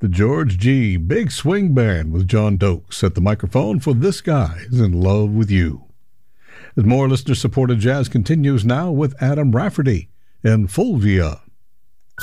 The George G. Big Swing Band with John Dokes at the microphone for This Guy's in Love with You. As more listener-supported jazz continues now with Adam Rafferty and Fulvia.